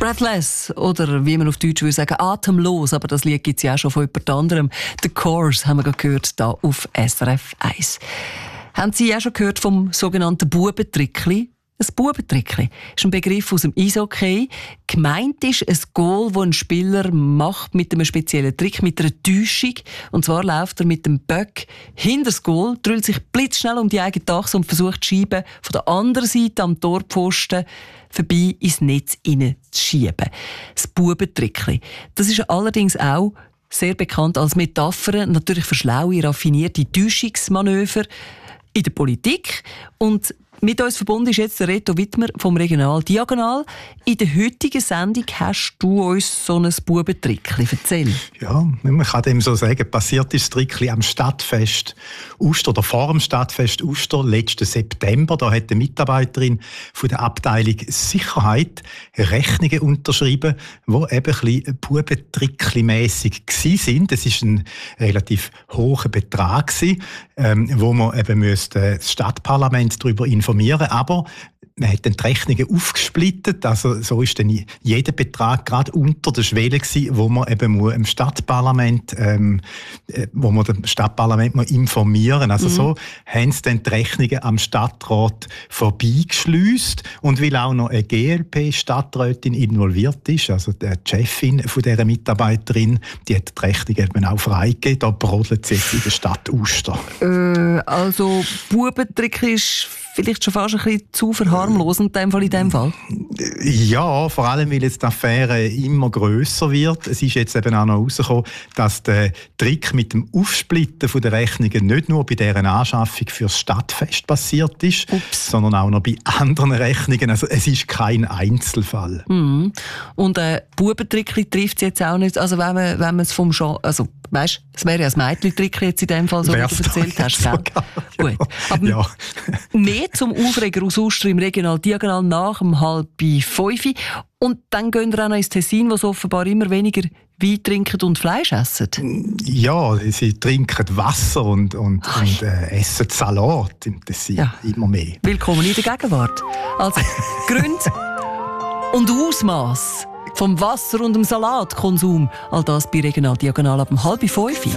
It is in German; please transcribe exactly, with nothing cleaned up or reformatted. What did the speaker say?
Breathless oder wie man auf Deutsch würde sagen, atemlos, aber das Lied gibt es ja auch schon von jemand anderem. The Course haben wir gerade gehört, hier auf S R F eins. Haben Sie auch schon gehört vom sogenannten Bubentrickli? Ein Bubentrickli ist ein Begriff aus dem Eishockey. Gemeint ist ein Goal, das ein Spieler macht mit einem speziellen Trick, mit einer Täuschung. Und zwar läuft er mit dem Böck hinter das Goal, drüllt sich blitzschnell um die eigene Achse und versucht die Scheibe von der anderen Seite am Torpfosten vorbei ins Netz hinein zu schieben. Das Bubentrickli. Das ist allerdings auch sehr bekannt als Metapher, natürlich für schlaue, raffinierte Täuschungsmanöver in der Politik. Und mit uns verbunden ist jetzt der Reto Wittmer vom Regional Diagonal. In der heutigen Sendung hast du uns so ein Bubentrickli. Erzähl. Ja, man kann dem so sagen, passiert ist das Trickli am Stadtfest Uster oder vor dem Stadtfest Uster letzten September. Da hat eine Mitarbeiterin von der Abteilung Sicherheit Rechnungen unterschrieben, die eben ein bisschen Bubentrickli-mässig waren. Das war ein relativ hoher Betrag, ähm, wo man eben müsste das Stadtparlament darüber informieren. Aber man hat dann die Rechnungen aufgesplittet, also so ist dann jeder Betrag gerade unter der Schwelle gewesen, wo man eben im Stadtparlament, ähm, wo man das Stadtparlament muss informieren. Also mhm. so haben sie dann die Rechnungen am Stadtrat vorbeigeschleust. Und weil auch noch eine G L P-Stadträtin involviert ist, also die Chefin von dieser Mitarbeiterin, die hat die Rechnungen eben auch freigegeben. Da brodelt sie jetzt in der Stadt Uster. Äh, also Bubentrick ist vielleicht schon fast ein bisschen zu verharmlosend in dem Fall. In dem Fall. Ja, vor allem, weil jetzt die Affäre immer grösser wird. Es ist jetzt eben auch noch herausgekommen, dass der Trick mit dem Aufsplitten der Rechnungen nicht nur bei deren Anschaffung fürs Stadtfest passiert ist, Ups. sondern auch noch bei anderen Rechnungen. Also es ist kein Einzelfall. Mhm. Und äh, Bubentrickli trifft es jetzt auch nicht. Also wenn man, wenn man es vom Genre, also weißt, es wäre ja ein Mädchen-Trickli jetzt in dem Fall, so Wär's wie du erzählt hast. Sogar, ja. Gut. Aber ja. mehr zum Aufreger aus Uster im Regional Diagonal nach um halb fünf. Und dann gehen wir auch noch ins Tessin, wo sie offenbar immer weniger Wein trinken und Fleisch essen. Ja, sie trinken Wasser und, und, und äh, essen Salat im Tessin. Ja. Immer mehr. Willkommen in der Gegenwart. Also Gründe und Ausmaß vom Wasser- und dem Salatkonsum. All das bei Regional Diagonal ab um halb fünf.